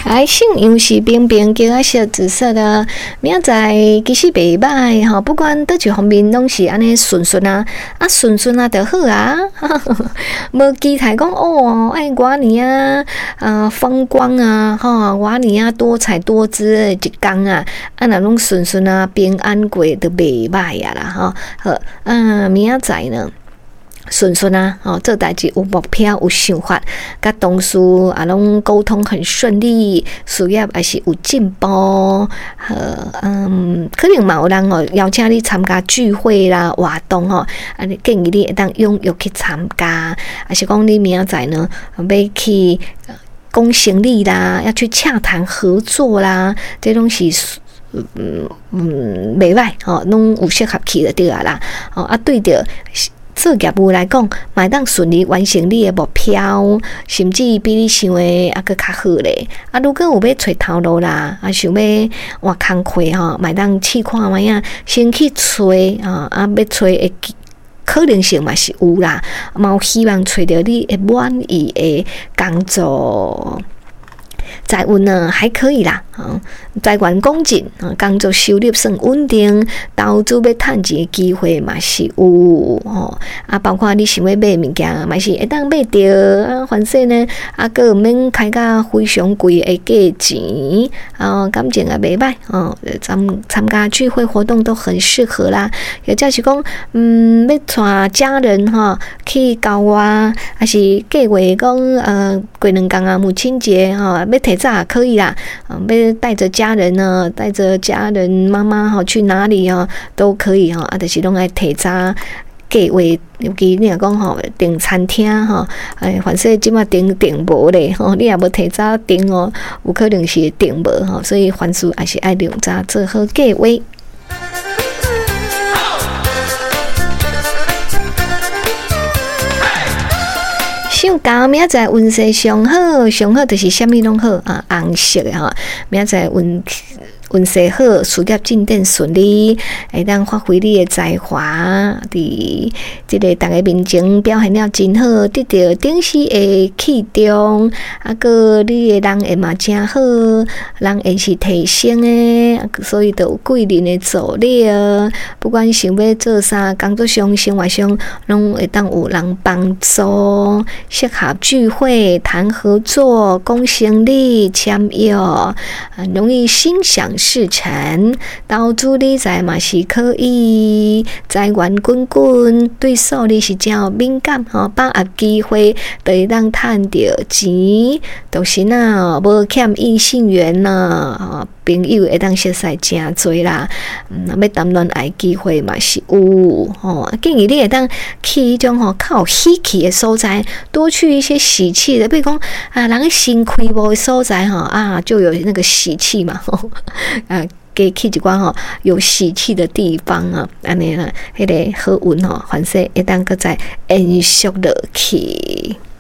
信用是冰冰叫啊小紫色的，明仔其实袂歹吼，不管倒一方面拢是安尼顺顺啊，顺顺啊就好啊，无期待讲哦，我年风光啊，我年多彩多姿一天啊，若拢顺顺啊平安过就袂歹啊啦好，明仔呢？顺顺啊，做代志有目标、有想法，甲同事啊拢沟通很顺利，事业也是有进步。可能嘛有人邀请你参加聚会啦、活动建议你会当踊跃去参加，还是讲你明仔呢要去讲生意啦，要去洽谈合作啦，这拢是。袂歹拢有适合去就对啊啦，对着。做业务来讲，嘛当顺利完成你的目标，甚至比你想的还佫较好咧。如果有要找头路啦，想要换工课嘛当试看卖啊，先去找要找的可能性嘛是有啦，嘛有希望找到你会满意的工作。财运呢还可以啦，财源广进，工作收入算稳定，投资要趁钱的机会嘛是有包括你想要买物件，嘛是会当买着反正呢，佫免开甲非常贵的价钱，感情也袂歹参加聚会活动都很适合啦。或者是讲，要带家人去郊外，还是计划讲过两天母亲节要提早也可以啦，要带着家人呢，带着家人妈妈去哪里都可以就是拢爱提早计划，尤其你若讲订餐厅反正即马订无咧你也无提早订有可能是订无所以凡事还是爱量早做好计划。想讲明仔载运势上好，就是啥物拢好红色的明仔载运势好，事业进展顺利，会当发挥你的才华，伫即个大家面前表现了真好，得到顶时的器重，个你的人缘嘛真好，人缘是提升的，所以就有贵人的助力，不管想要做啥，工作上、生活上，拢会当有人帮助，适合聚会、谈合作、讲生意、签约，容易心想事成，投资理财嘛是可以，财源滚滚，对数字是真有敏感把握机会就会当赚到钱，就是无欠异性缘朋友会当熟识真多啦，要谈恋爱机会嘛是有建议你会当去迄种较有喜气的所在，多去一些喜气的，比如讲人新开幕的所在就有那个喜气嘛加去一寡有喜气的地方安尼啦，迄个好运反正会当搁再延续落去。